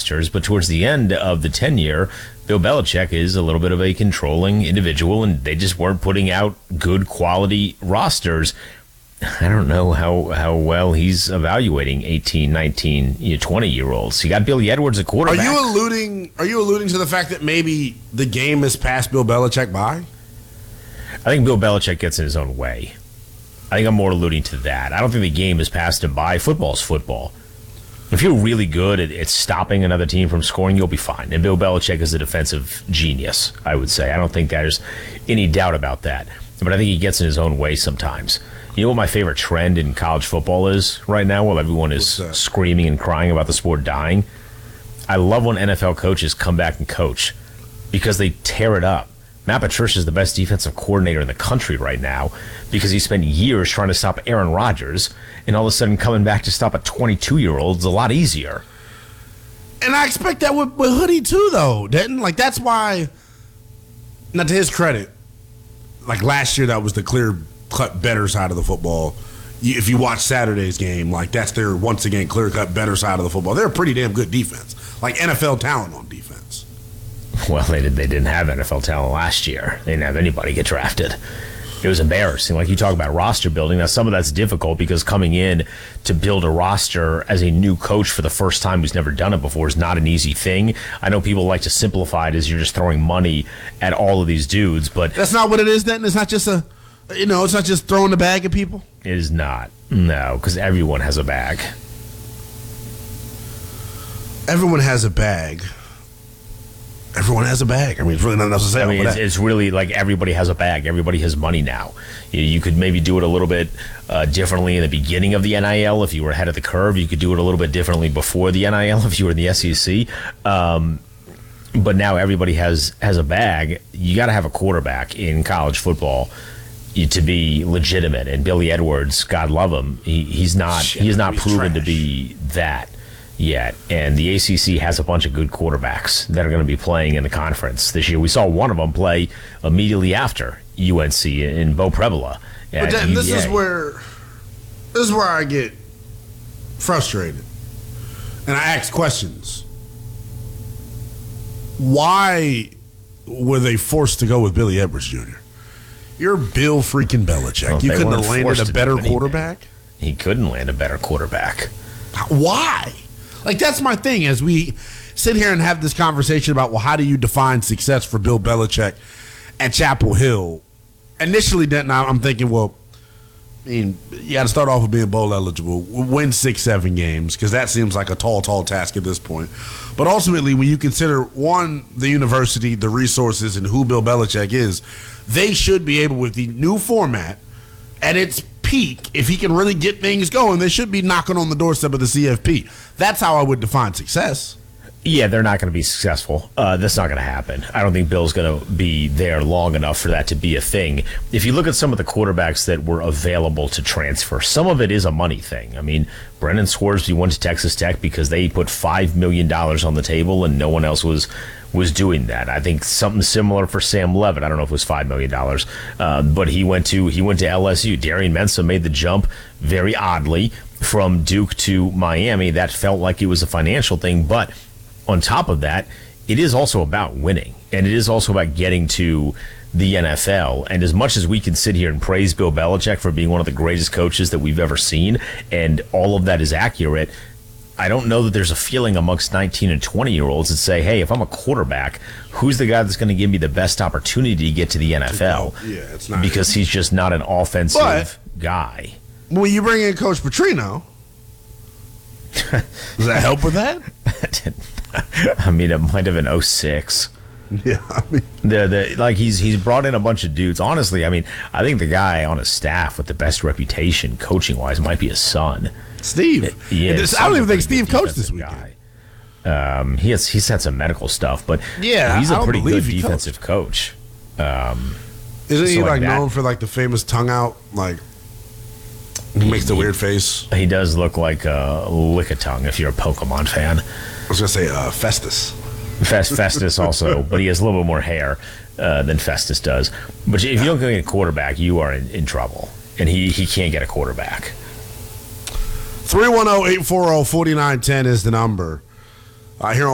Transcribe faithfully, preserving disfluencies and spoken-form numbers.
rosters, but towards the end of the tenure, Bill Belichick is a little bit of a controlling individual, and they just weren't putting out good quality rosters. I don't know how, how well he's evaluating eighteen, nineteen, twenty-year-olds. You got Billy Edwards at quarterback. Are you alluding Are you alluding to the fact that maybe the game has passed Bill Belichick by? I think Bill Belichick gets in his own way. I think I'm more alluding to that. I don't think the game has passed him by. Football's football. If you're really good at, at stopping another team from scoring, you'll be fine. And Bill Belichick is a defensive genius, I would say. I don't think there's any doubt about that. But I think he gets in his own way sometimes. You know what my favorite trend in college football is right now, while everyone is screaming and crying about the sport dying? I love when N F L coaches come back and coach because they tear it up. Matt Patricia is the best defensive coordinator in the country right now because he spent years trying to stop Aaron Rodgers, and all of a sudden coming back to stop a twenty-two-year-old is a lot easier. And I expect that with, with Hoodie too, though, Denton. Like, that's why, not to his credit, like last year that was the clear-cut better side of the football. You, if you watch Saturday's game, like that's their, once again, clear-cut better side of the football. They're a pretty damn good defense. Like N F L talent on defense. Well, they did, they didn't have N F L talent last year. They didn't have anybody get drafted. It was embarrassing. Like you talk about roster building. Now, some of that's difficult because coming in to build a roster as a new coach for the first time who's never done it before is not an easy thing. I know people like to simplify it as you're just throwing money at all of these dudes, but that's not what it is, then. It's not just a, you know, it's not just throwing the bag at people. It is not. No, because everyone has a bag. Everyone has a bag. Everyone has a bag. I mean, it's really nothing else to say. I mean, it's, it's really like everybody has a bag. Everybody has money now. You, you could maybe do it a little bit uh, differently in the beginning of the N I L if you were ahead of the curve. You could do it a little bit differently before the N I L if you were in the S E C. Um, but now everybody has, has a bag. You got to have a quarterback in college football to be legitimate. And Billy Edwards, God love him, he, he's not Shit, he's not proven trash. to be that yet. And the A C C has a bunch of good quarterbacks that are going to be playing in the conference this year. We saw one of them play immediately after U N C in Bo Prevula. But then, this is where this is where I get frustrated, and I ask questions. Why were they forced to go with Billy Edwards Junior? You're Bill freaking Belichick. Well, you couldn't have landed a better quarterback? He couldn't land a better quarterback. Why? Like, that's my thing. As we sit here and have this conversation about, well, how do you define success for Bill Belichick at Chapel Hill? Initially, Denton, I'm thinking, well, I mean, you got to start off with being bowl eligible, win six, seven games, because that seems like a tall, tall task at this point. But ultimately, when you consider, one, the university, the resources, and who Bill Belichick is, they should be able, with the new format, at its peak, if he can really get things going, they should be knocking on the doorstep of the C F P. That's how I would define success. Yeah, they're not going to be successful. Uh, that's not going to happen. I don't think Bill's going to be there long enough for that to be a thing. If you look at some of the quarterbacks that were available to transfer, some of it is a money thing. I mean, Brennan Scoresby went to Texas Tech because they put five million dollars on the table and no one else was was doing that. I think something similar for Sam Levitt. I don't know if it was five million dollars, uh, but he went to he went to L S U. Darian Mensah made the jump very oddly from Duke to Miami. That felt like it was a financial thing, but on top of that, it is also about winning, and it is also about getting to the N F L. And as much as we can sit here and praise Bill Belichick for being one of the greatest coaches that we've ever seen, and all of that is accurate, I don't know that there's a feeling amongst nineteen and twenty-year-olds that say, hey, if I'm a quarterback, who's the guy that's going to give me the best opportunity to get to the N F L? Yeah, it's not because he's just not an offensive but guy. When you bring in Coach Petrino, does that help with that? I mean, it might have been oh six. Yeah, I mean, the the like he's he's brought in a bunch of dudes. Honestly, I mean, I think the guy on his staff with the best reputation, coaching wise, might be his son, Steve. Yeah, I don't even think Steve coached this weekend. Guy. Um, he has he's had some medical stuff, but yeah, he's a I pretty good he defensive coached. coach. Um, Isn't so he like, like known for like the famous tongue out? Like he makes the he, weird face. He does look like a lick-a-tongue if you're a Pokemon fan. I was gonna say uh, Festus. Fest, Festus also, but he has a little bit more hair uh, than Festus does. But if you don't get a quarterback, you are in, in trouble, and he, he can't get a quarterback. three one zero, eight four zero, four nine one zero is the number. Uh, here on